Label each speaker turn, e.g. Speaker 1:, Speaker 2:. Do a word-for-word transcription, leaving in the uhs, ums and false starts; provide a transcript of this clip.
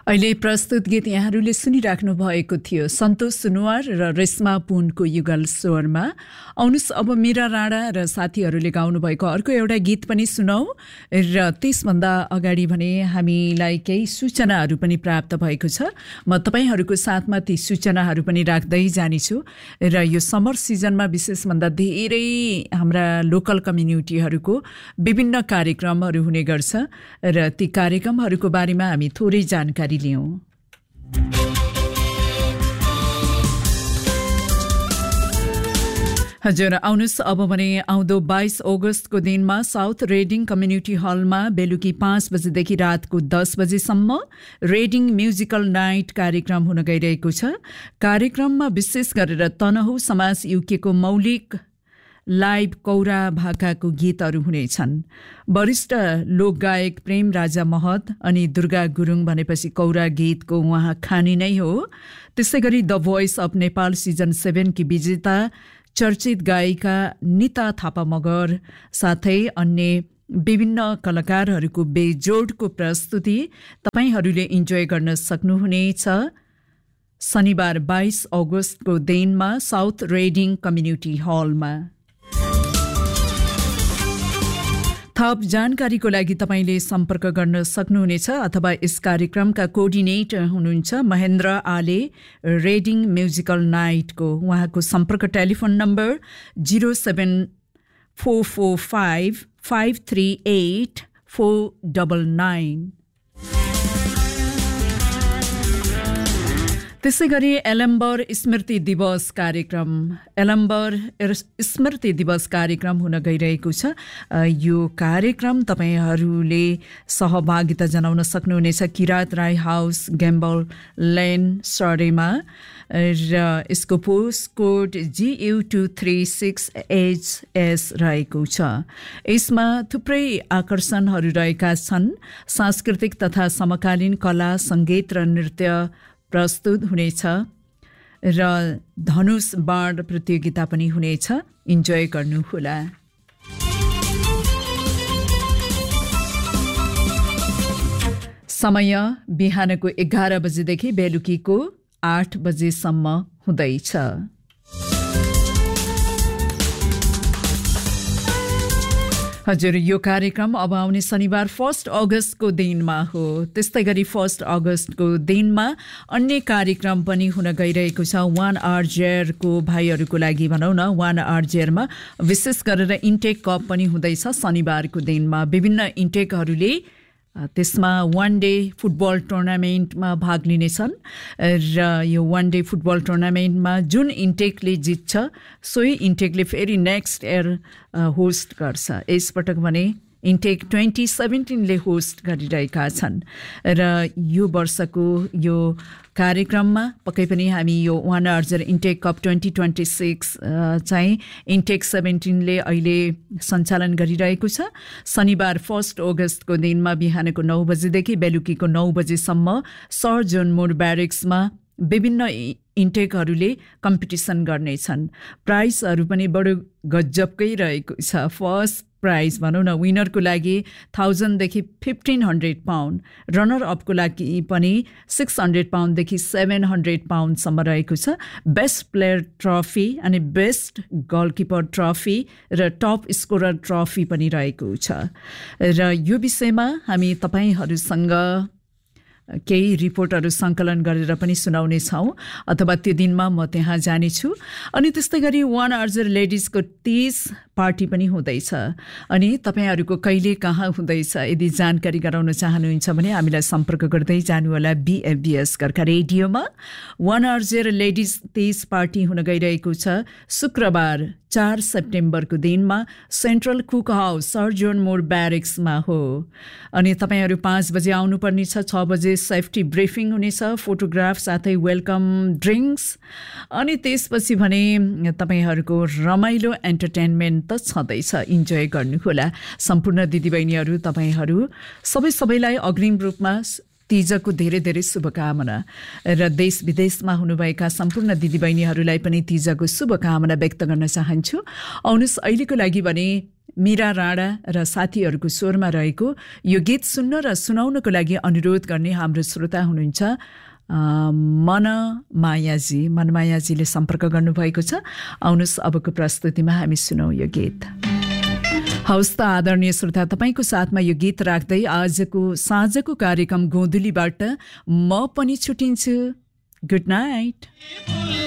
Speaker 1: अहिले प्रस्तुत गीत यहाँहरूले सुनिराख्नु भएको थियो सन्तोष सुनुवार र रेशमा पुनको युगल स्वरमा। आउनुस् अब मीरा राणा र साथीहरूले गाउनु भएको अर्को एउटा गीत पनि सुनौ र त्यसभन्दा अगाडि भने हामीलाई केही सूचनाहरू पनि प्राप्त भएको छ। म तपाईहरूको साथमा ती सूचनाहरू पनि राख्दै जानेछु र यो समर सिजनमा विशेषभन्दा धेरै हाम्रा लोकल कम्युनिटीहरूको विभिन्न कार्यक्रमहरू हुने गर्छ र ती कार्यक्रमहरूको बारेमा हामी थोरै जानकारी लियौं। हजुर आउनुस् अब भने आउँदो बाइस अगस्तको दिनमा साउथ रेडिङ कम्युनिटी हलमा बेलुकी पाँच बजेदेखि रातको दस बजेसम्म रेडिङ म्युजिकल नाइट कार्यक्रम हुन गइरहेको छ। कार्यक्रममा विशेष गरेर तनहु समाज युकेको मौलिक लाइभ कौरा भाकाको गीतहरू हुनेछन्। वरिष्ठ लोकगायक प्रेम राजा महत अनि दुर्गा गुरुङ भनेपछि कौरा गीतको उहाँ खानी नै हो। त्यसै गरी the voice of Nepal season seven की विजेता चर्चित गायिका निता थापा मगर साथै अन्य विभिन्न कलाकारहरूको बेजोडको प्रस्तुति तपाईहरूले इन्जोय गर्न सक्नुहुनेछ। शनिबार बाइस अगस्तको दिनमा साउथ रेडिङ कम्युनिटी हलमा। थप जानकारीको लागि तपाईले सम्पर्क गर्न सक्नुहुनेछ अथवा यस कार्यक्रमका कोअर्डिनेटर हुनुहुन्छ महेन्द्र आले रेडिङ म्युजिकल नाइटको। उहाँको सम्पर्क telephone number zero seven four four five five three at four double nine. त्यसै गरी एलम्बर स्मृति दिवस कार्यक्रम एलम्बर स्मृति दिवस कार्यक्रम हुन गइरहेको छ। यो कार्यक्रम तपाईहरूले सहभागिता जनाउन सक्नुहुनेछ Kirat Rai house gamble lane सरेमा र यसको post code जीयू two three six H S रहेको छ। यसमा थुप्रै आकर्षणहरू रहेका छन्। सांस्कृतिक तथा समकालीन कला सङ्गीत र नृत्य प्रस्तुत हुनेछ र धनुष बाण प्रतियोगिता पनि हुनेछ। इन्जोय गर्नुहोला। समय बिहानको एघार बजेदेखि बेलुकीको आठ बजेसम्म हुँदैछ। हजुर यो कार्यक्रम अब आउने शनिबार फर्स्ट अगस्तको दिनमा हो। त्यस्तै गरी फर्स्ट अगस्तको दिनमा अन्य कार्यक्रम पनि हुन गइरहेको छ। वान आर जेयरको भाइहरूको लागि भनौँ न वान आर जेयरमा विशेष गरेर इन्टेक कप पनि हुँदैछ शनिबारको दिनमा। विभिन्न इन्टेकहरूले त्यसमा वान डे फुटबल टुर्नामेन्टमा भाग लिनेछन् र यो वान डे फुटबल टुर्नामेन्टमा जुन इन्टेकले जित्छ सोही इन्टेकले फेरि नेक्स्ट इयर होस्ट गर्छ। यसपटक भने इन्टेक ट्वेन्टी सेभेन्टिनले होस्ट गरिरहेका छन् र यो वर्षको यो कार्यक्रममा पक्कै पनि हामी यो one अर्जर intake cup twenty twenty six चाहिँ इन्टेक सेभेन्टिनले अहिले सञ्चालन गरिरहेको छ। शनिबार फर्स्ट अगस्तको दिनमा बिहानको नौ बजेदेखि बेलुकीको नौ बजेसम्म सर जोन मोड ब्यारेक्समा विभिन्न इन्टेकहरूले कम्पिटिसन गर्नेछन्। प्राइजहरू पनि बडो गजबकै रहेको छ। फर्स्ट प्राइज भनौँ न विनरको लागि थाउजन्डदेखि फिफ्टिन हन्ड्रेड पाउन्ड, रनर अपको लागि पनि सिक्स हन्ड्रेड पाउन्डदेखि सेभेन हन्ड्रेड पाउन्डसम्म रहेको छ। बेस्ट प्लेयर ट्रफी अनि बेस्ट गोलकिपर ट्रफी र टप स्कोरर ट्रफी पनि रहेको छ। र यो विषयमा हामी तपाईहरूसँग केही रिपोर्टहरू सङ्कलन गरेर पनि सुनाउने छौँ अथवा त्यो दिनमा म त्यहाँ जानेछु। अनि त्यस्तै गरी वान अर्जर लेडिजको तीस पार्टी पनि हुँदैछ अनि तपाईहरूको कहिले कहाँ हुँदैछ यदि जानकारी गराउन चाहनुहुन्छ भने हामीलाई सम्पर्क गर्दै जानुहोला बीएफबीएस गोर्खा रेडियोमा। वान अर्जर लेडिज तीस पार्टी हुन गइरहेको छ शुक्रबार चार सेप्टेम्बरको दिनमा central cook house sir John मोड ब्यारेक्समा हो। अनि तपाईहरू पाँच बजे आउनुपर्ने छ। छ बजे सेफ्टी ब्रिफिङ हुनेछ, फोटोग्राफ साथै वेलकम ड्रिङ्क्स अनि त्यसपछि भने तपाईहरूको रमाइलो एन्टरटेनमेन्ट त छँदैछ। इन्जोय गर्नुहोला। सम्पूर्ण दिदीबहिनीहरू तपाईहरू सबै सबैलाई अग्रिम रूपमा तीजको धेरै धेरै शुभकामना र देश विदेशमा हुनुभएका सम्पूर्ण दिदीबहिनीहरूलाई पनि तीजको शुभकामना व्यक्त गर्न चाहन्छु। आउनुहोस् अहिलेको लागि भने मीरा राणा र साथीहरूको स्वरमा रहेको यो गीत सुन्न र सुनाउनको लागि अनुरोध गर्ने हाम्रो श्रोता हुनुहुन्छ मन मायाजी मनमायाजीले सम्पर्क गर्नुभएको छ। आउनुहोस् अबको प्रस्तुतिमा हामी सुनौ यो गीत। हवस् त आदरणीय श्रोता, तपाईँको साथमा यो गीत राख्दै आजको साँझको कार्यक्रम गोधुलीबाट म पनि छुटिन्छु। Good night.